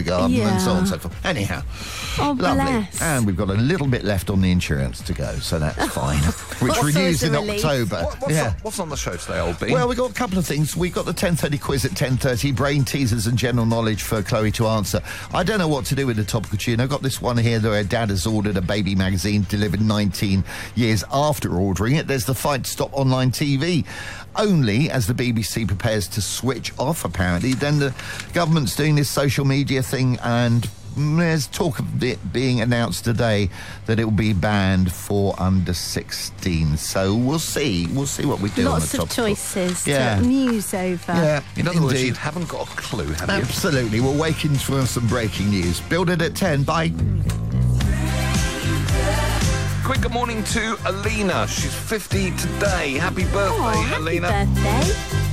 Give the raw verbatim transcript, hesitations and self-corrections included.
garden Yeah. and so on and so forth. Anyhow, Oh, lovely. bless. And we've got a little bit left on the insurance to go, so that's fine. Which What's renews always a in relief? October. What, what's, yeah. on, what's on the show today, old Bean? Well, we've got a couple of things. We've got the ten thirty quiz at ten thirty, brain teasers and general knowledge for Chloe to answer. I don't know what to do with the topical tune. I've got this one here where Dad has ordered a baby magazine delivered nineteen years after ordering it. There's the fight to stop online T V. Only as the B B C prepares to switch off, apparently. Then the government's doing this social media thing, and there's talk of it being announced today that it will be banned for under sixteen. So we'll see. We'll see what we do on Lots the of topical. choices Yeah. to muse over. Yeah, In other words, indeed. you haven't got a clue, have you? Absolutely. We're waiting for some breaking news. Build it at ten. Bye. Quick good morning to Alina. She's fifty today. Happy birthday, Oh, happy Alina. birthday.